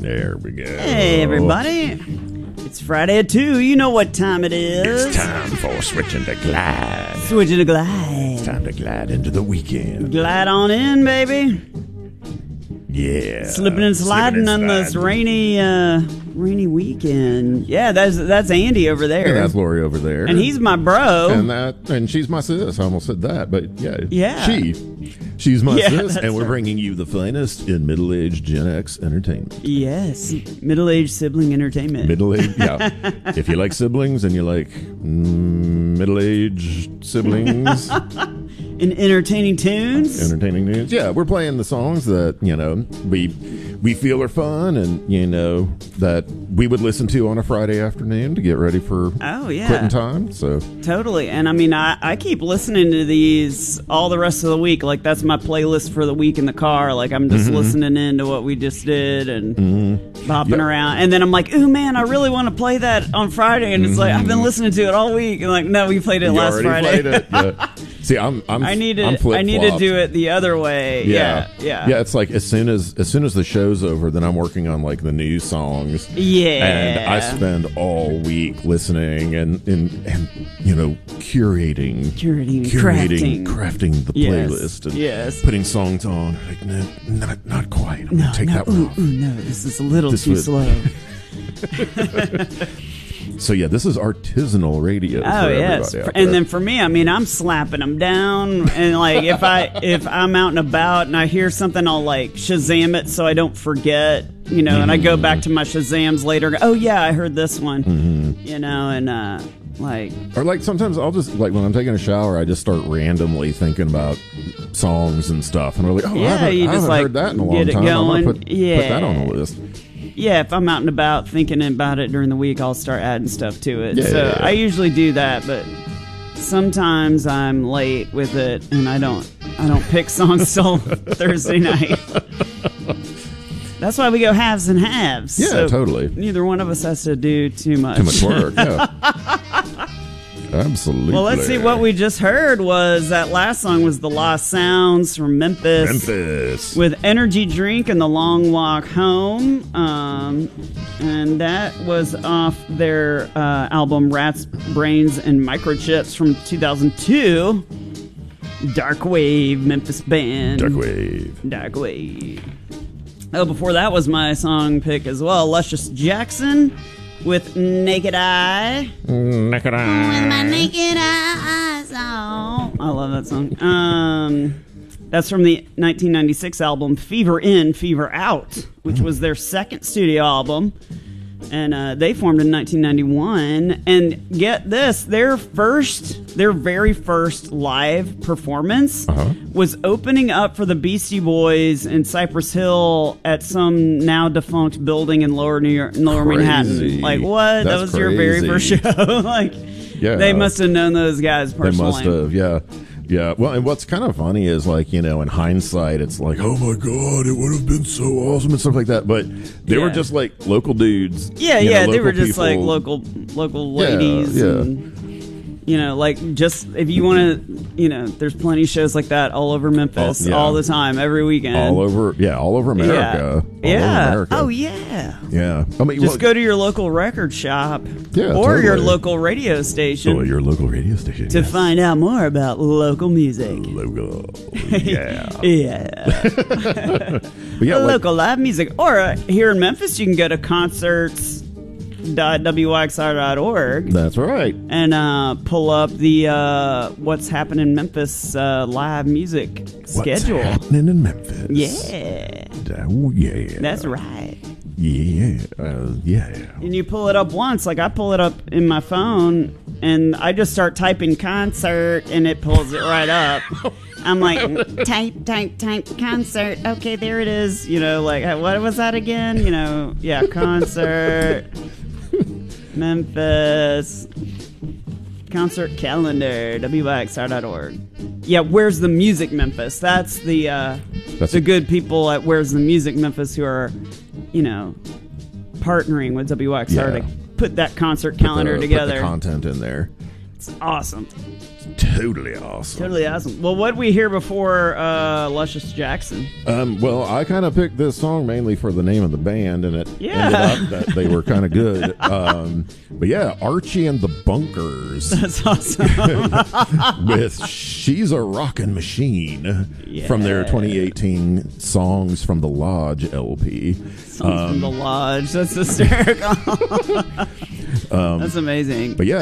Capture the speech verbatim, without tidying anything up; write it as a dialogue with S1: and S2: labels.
S1: There we go.
S2: Hey, everybody. It's Friday at two. You know what time it is.
S1: It's time for switching to glide.
S2: Switching to glide.
S1: It's time to glide into the weekend.
S2: Glide on in, baby.
S1: Yeah.
S2: Slipping and sliding
S1: Slipping and
S2: on this
S1: sliding.
S2: rainy, uh, rainy weekend. Yeah, that's that's Andy over there.
S1: And that's Lori over there.
S2: And he's my bro.
S1: And that, and she's my sis. I almost said that, but yeah,
S2: Yeah.
S1: she, she's my
S2: Yeah,
S1: sis,
S2: that's
S1: and we're
S2: right.
S1: bringing you the finest in middle-aged Gen X entertainment.
S2: Yes, middle-aged sibling entertainment.
S1: Middle-aged, yeah. If you like siblings and you like mm, middle-aged siblings,
S2: In entertaining tunes.
S1: entertaining news, yeah, we're playing the songs that you know we we feel are fun, and you know that we would listen to on a Friday afternoon to get ready for
S2: Oh, yeah.
S1: quitting time. So
S2: Totally. And I mean, I, I keep listening to these all the rest of the week. Like, that's my playlist for the week in the car. Like, I'm just
S1: Mm-hmm.
S2: listening into what we just did and bopping
S1: Yep.
S2: around. And then I'm like, ooh, man, I really want to play that on Friday. And it's like, I've been listening to it all week. And like, no, we played it
S1: Mm-hmm. you
S2: last
S1: already
S2: Friday.
S1: played it. Yeah. See, I'm I'm
S2: I need
S1: I'm
S2: to I need to
S1: flip-flopped.
S2: do it the other way. Yeah. Yeah.
S1: Yeah, it's like as soon as as soon as the show's over, then I'm working on like the new songs.
S2: Yeah.
S1: And I spend all week listening and and, and you know, curating
S2: Curating,
S1: curating
S2: crafting.
S1: crafting the
S2: Yes,
S1: playlist and
S2: yes.
S1: putting songs on. Like no, not not quite. I'm
S2: No,
S1: gonna take
S2: no,
S1: that one
S2: ooh,
S1: off.
S2: ooh, no, this is a little
S1: This
S2: too
S1: would-
S2: slow.
S1: So yeah, this is artisanal radio.
S2: Oh
S1: for
S2: yes,
S1: everybody out
S2: and
S1: there.
S2: then for me, I mean, I'm slapping them down, and like if I if I'm out and about and I hear something, I'll like Shazam it so I don't forget, you know, and I go back to my Shazams later. And go, oh yeah, I heard this one,
S1: Mm-hmm.
S2: you know, and uh, like
S1: Or like sometimes I'll just like when I'm taking a shower, I just start randomly thinking about songs and stuff, and I'm like, oh,
S2: Yeah,
S1: I haven't,
S2: you
S1: I
S2: just,
S1: haven't
S2: like,
S1: heard that in a long
S2: get it
S1: time. I'm
S2: going.
S1: gonna put,
S2: Yeah.
S1: put that on the list.
S2: yeah, if I'm out and about thinking about it during the week, I'll start adding stuff to it.
S1: Yeah.
S2: So I usually do that, but sometimes I'm late with it, and I don't I don't pick songs till Thursday night. That's why we go halves and halves.
S1: Yeah,
S2: So
S1: totally.
S2: Neither one of us has to do too much.
S1: Too much work. Yeah, absolutely.
S2: Well, let's see. What we just heard was that last song was The Lost Sounds from Memphis.
S1: Memphis.
S2: With Energy Drink and The Long Walk Home. Um, and that was off their uh, album Rats, Brains, and Microchips from two thousand two. Dark Wave, Memphis band.
S1: Dark Wave.
S2: Dark Wave. Oh, before that was my song pick as well. Luscious Jackson with Naked Eye.
S1: Naked
S2: With my naked eyes on. I love that song. Um, that's from the nineteen ninety-six album Fever In, Fever Out, which was their second studio album. And uh, they formed in nineteen ninety-one. And get this, their first, their very first live performance
S1: Uh-huh.
S2: was opening up for the Beastie Boys in Cypress Hill at some now defunct building in Lower New York, Lower
S1: Crazy.
S2: Manhattan. Like what? that
S1: That's
S2: was your very
S1: crazy.
S2: first show. Like
S1: Yeah.
S2: they must have known those guys
S1: They
S2: personally.
S1: must have. Yeah. Yeah. Well, and what's kind of funny is like, you know, in hindsight, it's like, oh my God, it would have been so awesome and stuff like that. But they were
S2: Yeah.
S1: just like local dudes.
S2: Yeah,
S1: you know,
S2: yeah, they
S1: local
S2: were just like
S1: people.
S2: local local
S1: Yeah,
S2: ladies.
S1: yeah.
S2: And, you know, like just if you want to, you know, there's plenty of shows like that all over Memphis,
S1: Oh, yeah.
S2: all the time, every weekend.
S1: all over. Yeah. All over America.
S2: Yeah.
S1: All
S2: yeah.
S1: Over America.
S2: Oh yeah.
S1: Yeah. I mean,
S2: Just
S1: well,
S2: go to your local record shop
S1: Yeah,
S2: or your
S1: totally.
S2: local radio station
S1: oh, your local radio station.
S2: to
S1: yes.
S2: find out more about local music.
S1: Local. Yeah.
S2: Yeah.
S1: But yeah, like,
S2: Local live music. Or uh, here in Memphis, you can go to concerts dot w x r dot org
S1: that's right.
S2: and uh, pull up the uh, What's Happening in Memphis uh, live music schedule.
S1: What's happening in Memphis?
S2: Yeah,
S1: Oh, yeah.
S2: that's right.
S1: Yeah. Uh, yeah.
S2: And you pull it up once, like I pull it up in my phone, and I just start typing concert, and it pulls it right up. I'm like, type, type, type, concert. Okay, there it is. You know, like, what was that again? You know, yeah, concert, Memphis, concert calendar, w y x r dot org. Yeah, Where's the Music Memphis? That's the uh,
S1: That's
S2: the
S1: a-
S2: good people at Where's the Music Memphis who are, you know, partnering with W X R
S1: Yeah.
S2: to put that concert calendar
S1: Put the-
S2: together.
S1: Put the content in there.
S2: It's awesome.
S1: Totally awesome.
S2: Totally awesome. Well, what did we hear before uh, Luscious Jackson?
S1: Um, well, I kind of picked this song mainly for the name of the band, and it
S2: Yeah.
S1: ended up that they were kind of good. Um, but yeah, Archie and the Bunkers
S2: That's awesome.
S1: with She's a Rockin' Machine
S2: Yeah.
S1: from their twenty eighteen Songs from the Lodge L P.
S2: Songs from the Lodge. That's hysterical.
S1: Um,
S2: That's amazing.
S1: But yeah,